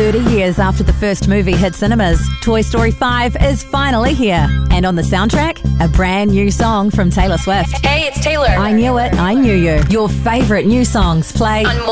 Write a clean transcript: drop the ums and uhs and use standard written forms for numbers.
30 years after the first movie hit cinemas, Toy Story 5 is finally here. And on the soundtrack, a brand new song from Taylor Swift. Hey, it's Taylor. I Knew It, I Knew You. Your favourite new songs play On